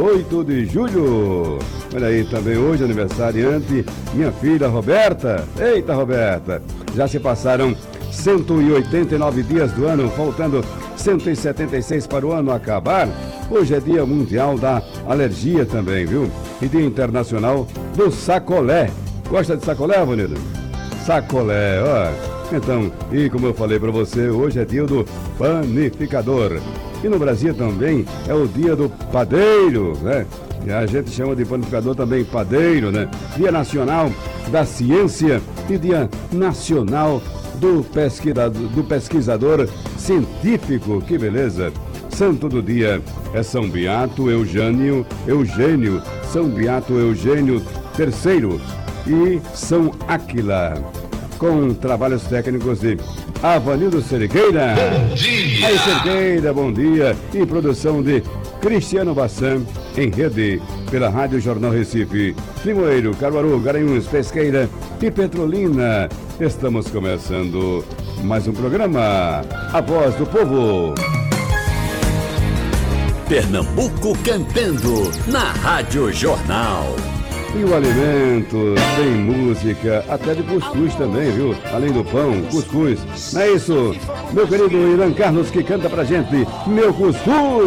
8 de julho. Olha aí, também hoje aniversariante, minha filha Roberta. Eita, Roberta, já se passaram 189 dias do ano, faltando 176 para o ano acabar. Hoje é Dia Mundial da Alergia também, viu? E Dia Internacional do Sacolé. Gosta de sacolé, bonito? Sacolé, ó. Então, e como eu falei para você, hoje é dia do panificador. E no Brasil também é o dia do padeiro, né? E a gente chama de panificador também padeiro, né? Dia Nacional da Ciência e Dia Nacional do pesquisador científico. Que beleza! Santo do dia é São Beato Eugênio, São Beato Eugênio III e São Áquila, com trabalhos técnicos de Avanildo Cerqueira. Bom dia! Aí, Cerqueira, bom dia! E produção de Cristiano Bassan, em rede pela Rádio Jornal Recife, Limoeiro, Caruaru, Garanhuns, Pesqueira e Petrolina. Estamos começando mais um programa, A Voz do Povo. Pernambuco cantando na Rádio Jornal. E o alimento tem música, até de cuscuz também, viu? Além do pão, cuscuz. Não é isso? Meu querido Irã Carlos que canta pra gente, meu cuscuz.